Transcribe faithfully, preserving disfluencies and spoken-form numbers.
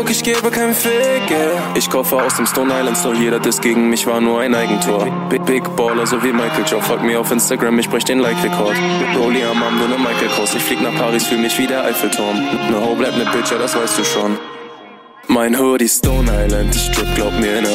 Ich gebe kein Fick, yeah. Ich kaufe aus dem Stone Island Store, jeder Diss gegen mich war nur ein Eigentor. Big, Big Baller, so wie Michael Joe, folgt mir auf Instagram, ich brech den Like-Rekord. Rolli am Arm, du ne Michael Kors, ich flieg nach Paris, fühl mich wie der Eiffelturm. Ne Ho bleibt ne Bitch, ja das weißt du schon. Mein Hoodie Stone Island, ich strip, glaub mir, in